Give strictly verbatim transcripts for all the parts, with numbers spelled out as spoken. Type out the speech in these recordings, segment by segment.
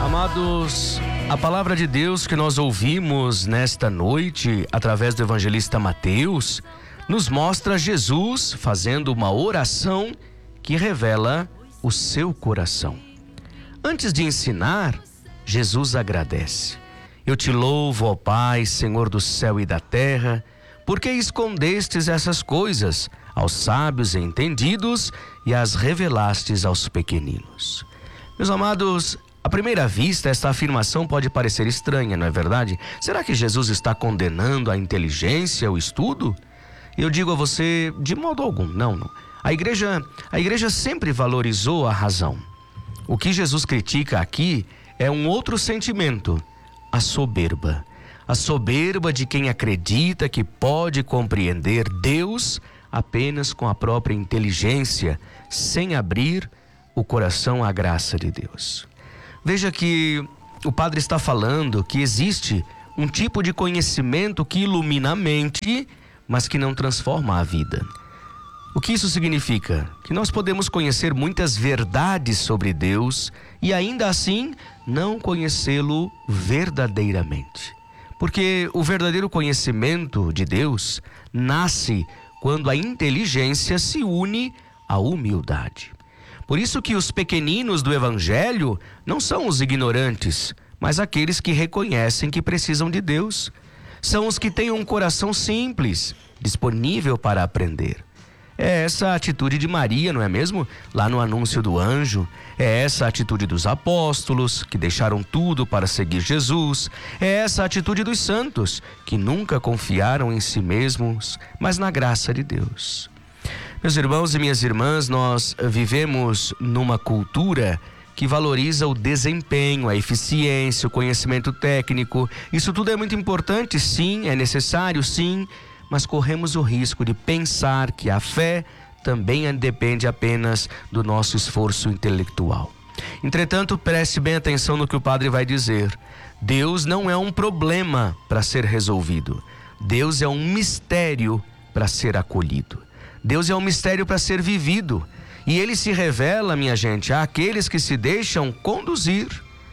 Amados, a palavra de Deus que nós ouvimos nesta noite, através do evangelista Mateus, nos mostra Jesus fazendo uma oração que revela o seu coração. Antes de ensinar, Jesus agradece. Eu te louvo, ó Pai, Senhor do céu e da terra, porque escondestes essas coisas aos sábios e entendidos e as revelastes aos pequeninos. Meus amados, à primeira vista, esta afirmação pode parecer estranha, não é verdade? Será que Jesus está condenando a inteligência, o estudo? Eu digo a você, de modo algum, não, não. A igreja, a igreja sempre valorizou a razão. O que Jesus critica aqui é um outro sentimento, a soberba. A soberba de quem acredita que pode compreender Deus apenas com a própria inteligência, sem abrir o coração à graça de Deus. Veja que o padre está falando que existe um tipo de conhecimento que ilumina a mente, mas que não transforma a vida. O que isso significa? Que nós podemos conhecer muitas verdades sobre Deus e ainda assim não conhecê-lo verdadeiramente. Porque o verdadeiro conhecimento de Deus nasce quando a inteligência se une à humildade. Por isso que os pequeninos do Evangelho não são os ignorantes, mas aqueles que reconhecem que precisam de Deus. São os que têm um coração simples, disponível para aprender. É essa a atitude de Maria, não é mesmo? Lá no anúncio do anjo. É essa a atitude dos apóstolos, que deixaram tudo para seguir Jesus. É essa a atitude dos santos, que nunca confiaram em si mesmos, mas na graça de Deus. Meus irmãos e minhas irmãs, nós vivemos numa cultura que valoriza o desempenho, a eficiência, o conhecimento técnico. Isso tudo é muito importante, sim, é necessário, sim, mas corremos o risco de pensar que a fé também depende apenas do nosso esforço intelectual. Entretanto, preste bem atenção no que o padre vai dizer. Deus não é um problema para ser resolvido. Deus é um mistério para ser acolhido. Deus é um mistério para ser vivido. E ele se revela, minha gente, àqueles que se deixam conduzir.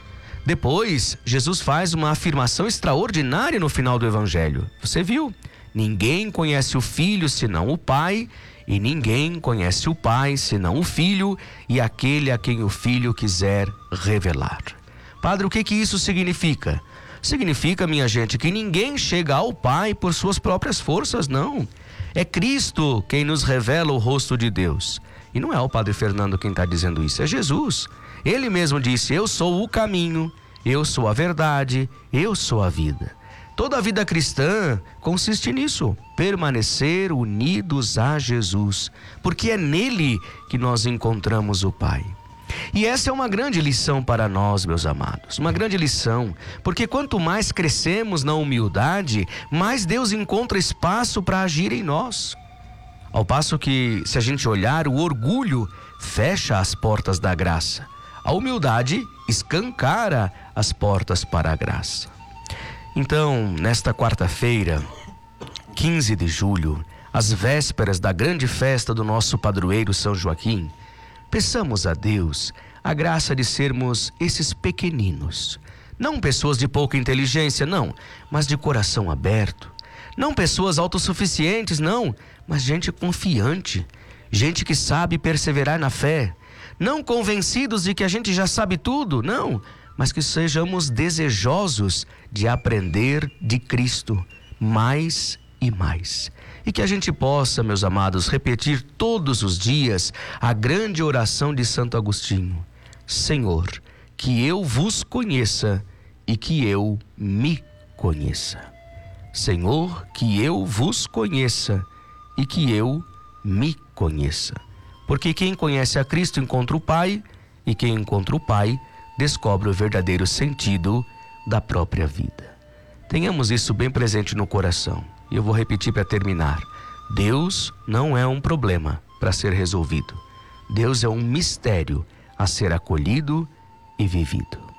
Depois, Jesus faz uma afirmação extraordinária no final do Evangelho. Você viu? Ninguém conhece o Filho senão o Pai, e ninguém conhece o Pai senão o Filho e aquele a quem o Filho quiser revelar. Padre, o que que isso significa? Significa, minha gente, que ninguém chega ao Pai por suas próprias forças, não. É Cristo quem nos revela o rosto de Deus. E não é o Padre Fernando quem está dizendo isso, é Jesus. Ele mesmo disse, eu sou o caminho, eu sou a verdade, eu sou a vida. Toda a vida cristã consiste nisso, permanecer unidos a Jesus, porque é nele que nós encontramos o Pai. E essa é uma grande lição para nós, meus amados, uma grande lição, porque quanto mais crescemos na humildade, mais Deus encontra espaço para agir em nós. Ao passo que, se a gente olhar, o orgulho fecha as portas da graça, a humildade escancara as portas para a graça. Então, nesta quarta-feira, quinze de julho, às vésperas da grande festa do nosso padroeiro São Joaquim, peçamos a Deus a graça de sermos esses pequeninos. Não pessoas de pouca inteligência, não, mas de coração aberto. Não pessoas autossuficientes, não, mas gente confiante. Gente que sabe perseverar na fé. Não convencidos de que a gente já sabe tudo, não, mas que sejamos desejosos de aprender de Cristo mais e mais. E que a gente possa, meus amados, repetir todos os dias a grande oração de Santo Agostinho. Senhor, que eu vos conheça e que eu me conheça. Senhor, que eu vos conheça e que eu me conheça. Porque quem conhece a Cristo encontra o Pai, e quem encontra o Pai descobre o verdadeiro sentido da própria vida. Tenhamos isso bem presente no coração. E eu vou repetir para terminar. Deus não é um problema para ser resolvido. Deus é um mistério a ser acolhido e vivido.